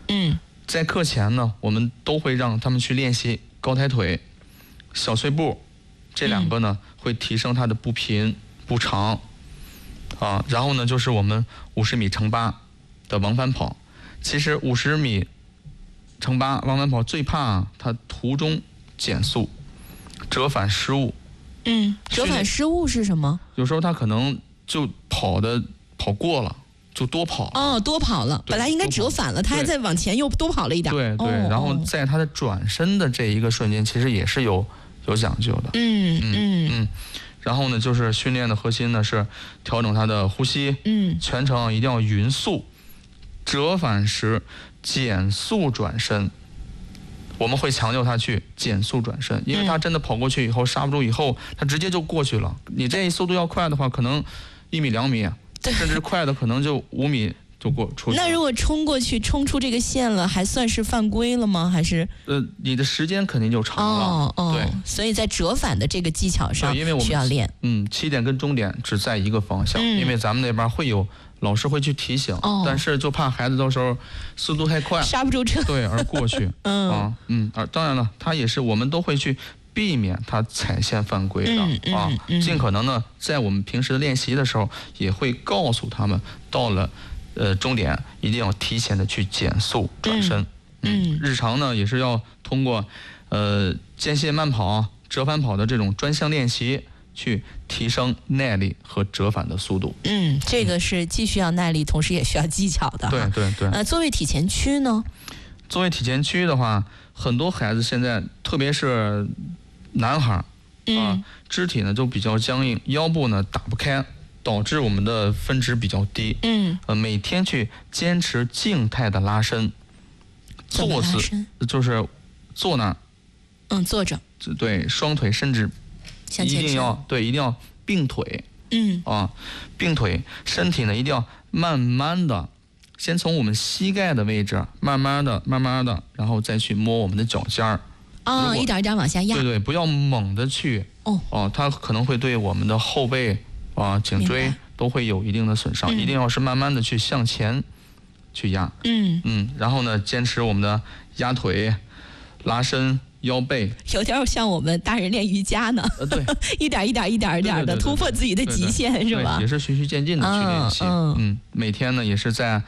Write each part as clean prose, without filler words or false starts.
在课前呢，我们都会让他们去练习高抬腿、小碎步，这2个呢会提升他的步频、步长啊。然后呢，就是我们50米乘8的往返跑。其实50米乘8往返跑最怕它途中减速、折返失误。 折返失误是什么？ 有时候他可能就跑过了。就多跑多跑了，本来应该折返了，他还在往前又多跑了一点。 对，然后在他的转身的这一个瞬间，其实也是有讲究的。然后呢，就是训练的核心呢是调整他的呼吸，全程一定要匀速，折返时减速转身。我们会强调他去减速转身，因为他真的跑过去以后刹不住以后，他直接就过去了。你这速度要快的话，可能1米2米。甚至快的可能就5米就出去。 那如果冲过去冲出这个线了，还算是犯规了吗？还是你的时间肯定就长了。对， 所以在折返的这个技巧上需要练。 起点跟终点只在一个方向，因为咱们那边会有老师会去提醒，但是就怕孩子到时候速度太快刹不住车， 对，而过去。当然了，他也是我们都会去避免他踩线犯规的尽可能呢，在我们平时的练习的时候，也会告诉他们，到了终点一定要提前的去减速转身。日常呢也是要通过间歇慢跑、折返跑的这种专项练习，去提升耐力和折返的速度。 这个是既需要耐力，同时也需要技巧的。 对。 作为体前屈呢？ 作为体前屈的话，很多孩子现在，特别是男孩肢体呢就比较僵硬，腰部呢打不开，导致我们的分值比较低。每天去坚持静态的拉伸，坐姿就是坐那儿， 坐着， 对，双腿伸直，一定要并腿。并腿，身体呢一定要慢慢的，先从我们膝盖的位置，慢慢的，然后再去摸我们的脚尖儿。 一点一点往下压。 对，不要猛的去。它可能会对我们的后背颈椎都会有一定的损伤。一定要是慢慢的去向前去压。然后呢，坚持我们的压腿、拉伸、腰背， 有点像我们大人练瑜伽呢。 对， 一点的突破自己的极限，是吧？ 也是循序渐进的去练习。每天呢也是在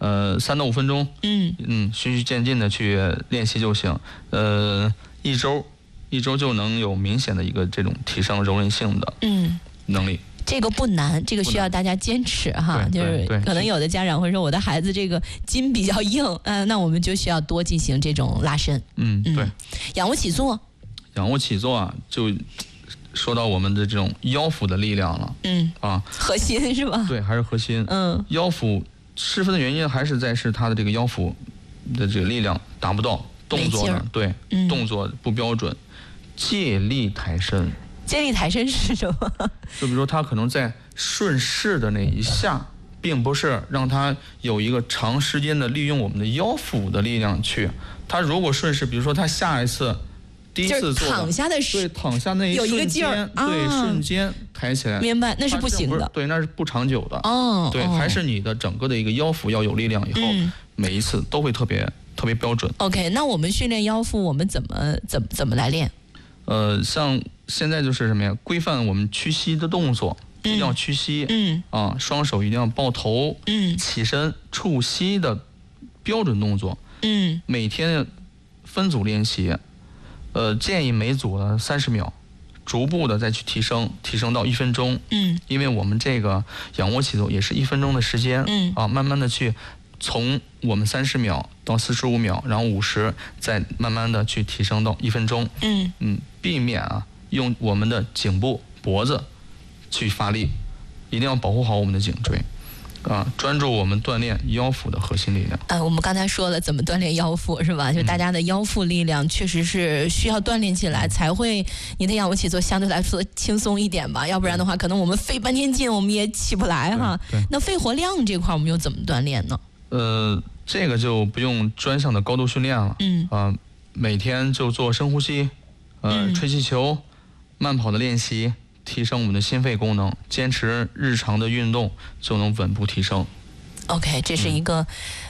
3到5分钟。循序渐进的去练习就行。一周就能有明显的一个这种提升柔韧性的能力。 这个不难，这个需要大家坚持哈。就是可能有的家长会说，我的孩子这个筋比较硬，那我们就需要多进行这种拉伸。 对。 仰卧起坐。 仰卧起坐就说到我们的这种腰腹的力量了。 核心是吧？ 对，还是核心。腰腹失分的原因还是他的这个腰腹的这个力量达不到，动作呢，对，动作不标准。借力抬身。 借力抬身是什么？ 就比如说他可能在顺势的那一下，并不是让他有一个长时间的利用我们的腰腹的力量去。他如果顺势，比如说他下一次第一次做躺下的对，躺下那一瞬间有一个劲儿，对，瞬间抬起来。 明白，那是不行的。 对，那是不长久的。对，还是你的整个的一个腰腹要有力量以后，每一次都会特别标准。 OK， 那我们训练腰腹，我们怎么来练？ 像现在就是什么呀？规范我们屈膝的动作，一定要屈膝。双手一定要抱头。起身触膝的标准动作。每天分组练习。建议每组的30秒，逐步的再去提升到1分钟。因为我们这个仰卧起坐也是1分钟的时间。慢慢的去从我们30秒到45秒，然后50，再慢慢的去提升到1分钟。避免用我们的颈部、脖子去发力，一定要保护好我们的颈椎。专注我们锻炼腰腹的核心力量。 我们刚才说了怎么锻炼腰腹是吧？就大家的腰腹力量确实是需要锻炼起来，才会你的仰卧起坐相对来说轻松一点吧。要不然的话，可能我们费半天劲，我们也起不来哈。那肺活量这块我们又怎么锻炼呢？ 这个就不用专项的高度训练了。每天就做深呼吸，吹气球、慢跑的练习。提升我们的心肺功能，坚持日常的运动就能稳步提升。 OK， 这是一个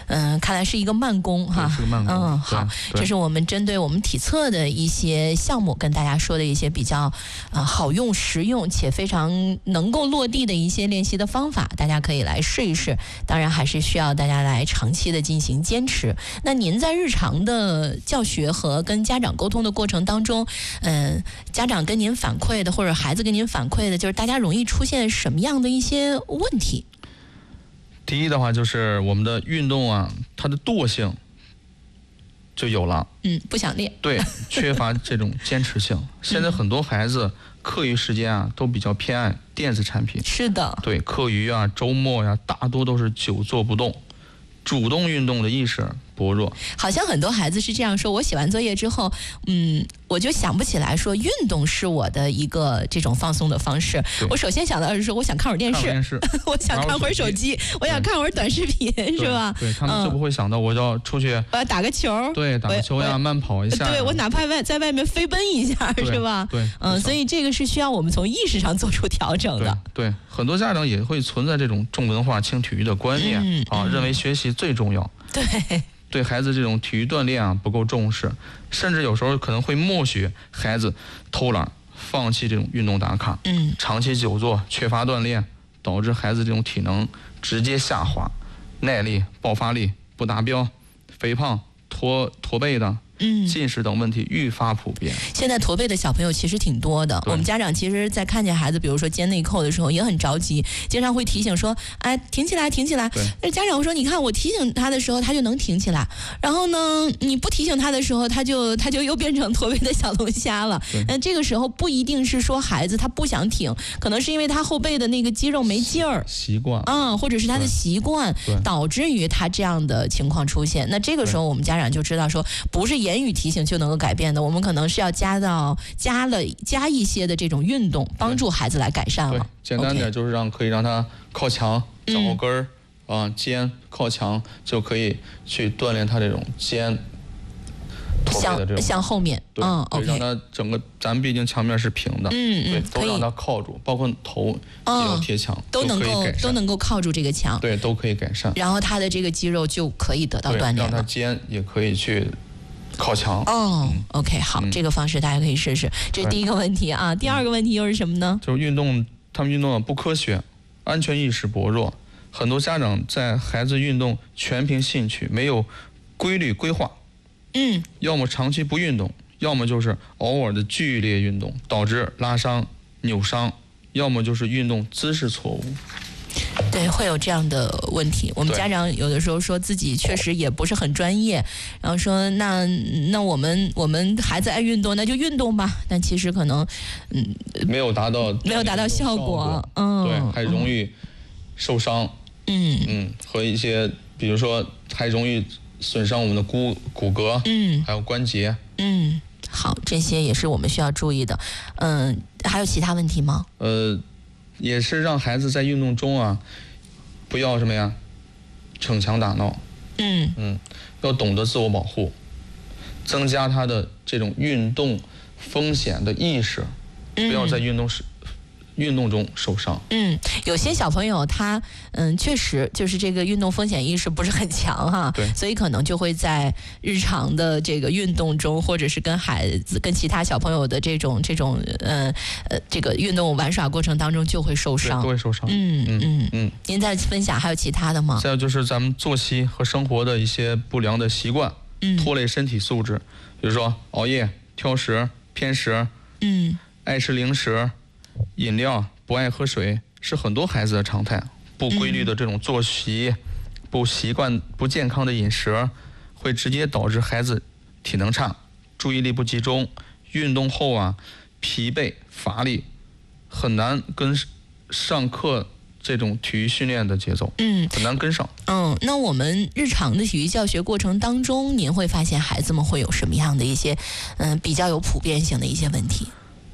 看来是一个慢工哈， 是个慢工。 好，这是我们针对我们体测的一些项目跟大家说的一些比较好用、实用且非常能够落地的一些练习的方法，大家可以来试一试。当然还是需要大家来长期的进行坚持。那您在日常的教学和跟家长沟通的过程当中，家长跟您反馈的或者孩子跟您反馈的，就是大家容易出现什么样的一些问题？ 第一的话就是我们的运动啊，它的惰性就有了， 不想练， 对，缺乏这种坚持性。现在很多孩子课余时间啊，都比较偏爱电子产品。 是的， 对，课余啊、周末呀，大多都是久坐不动，主动运动的意识薄弱。 好像很多孩子是这样说：我写完作业之后，我就想不起来说运动是我的一个这种放松的方式。我首先想到的是说，我想看会儿电视，我想看会儿手机，我想看会儿短视频，是吧？ 对，他们就不会想到我要出去， 我要打个球， 对，打个球呀，慢跑一下， 对，我哪怕在外面飞奔一下，是吧？ 对， 所以这个是需要我们从意识上做出调整的。 对，很多家长也会存在这种重文化轻体育的观念认为学习最重要。对孩子这种体育锻炼啊不够重视，甚至有时候可能会默许孩子偷懒，放弃这种运动打卡。长期久坐，缺乏锻炼，导致孩子这种体能直接下滑，耐力、爆发力不达标，肥胖、驼背的。近视等问题愈发普遍。 现在驼背的小朋友其实挺多的，我们家长其实在看见孩子比如说肩内扣的时候也很着急，经常会提醒说，哎，挺起来停起来。但是家长会说，你看我提醒他的时候他就能挺起来，然后呢你不提醒他的时候他就又变成驼背的小龙虾了。这个时候不一定是说孩子他不想挺，可能是因为他后背的那个肌肉没劲儿， 习惯或者是他的习惯导致于他这样的情况出现。那这个时候我们家长就知道说，不是言语提醒就能够改变的，我们可能是要加一些的这种运动，帮助孩子来改善了。 简单点就是可以让他靠墙，脚后跟儿肩靠墙，就可以去锻炼他这种肩驼背的这种向后面， 对，让他整个咱毕竟墙面是平的，对，都让他靠住，包括头也要贴墙， 都能够靠住这个墙， 对，都可以改善。 然后他的这个肌肉就可以得到锻炼了， 让他肩也可以去靠墙。 OK， 好，这个方式大家可以试试。这是第一个问题啊。第二个问题又是什么呢？ 就是他们运动不科学，安全意识薄弱。很多家长在孩子运动全凭兴趣，没有规律规划。要么长期不运动，要么就是偶尔的剧烈运动导致拉伤、扭伤，要么就是运动姿势错误。 对，会有这样的问题。我们家长有的时候说自己确实也不是很专业，然后说那我们孩子爱运动，那就运动吧。但其实可能没有达到效果， 对，还容易受伤，和一些比如说还容易损伤我们的骨骼，还有关节。 好，这些也是我们需要注意的。还有其他问题吗？ 也是让孩子在运动中啊，不要什么呀，逞强打闹。要懂得自我保护，增加他的这种运动风险的意识，不要在运动中受伤。 有些小朋友他确实就是这个运动风险意识不是很强哈， 对， 所以可能就会在日常的这个运动中，或者是跟孩子、跟其他小朋友的这种这个运动玩耍过程当中就会受伤， 都会受伤。 您再分享还有其他的吗？ 再有就是咱们作息和生活的一些不良的习惯，拖累身体素质，比如说熬夜、挑食、偏食，爱吃零食、饮料，不爱喝水，是很多孩子的常态。不规律的这种作息，不习惯、不健康的饮食，会直接导致孩子体能差、注意力不集中，运动后啊疲惫乏力，很难跟上课这种体育训练的节奏，很难跟上。 那我们日常的体育教学过程当中，您会发现孩子们会有什么样的一些比较有普遍性的一些问题？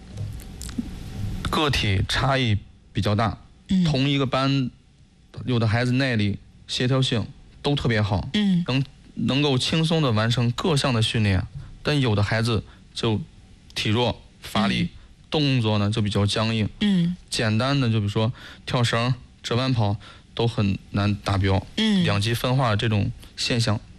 个体差异比较大，同一个班，有的孩子耐力、协调性都特别好，能够轻松的完成各项的训练，但有的孩子就体弱、乏力，动作呢就比较僵硬。简单的就比如说跳绳、折弯跑都很难达标。两极分化这种现象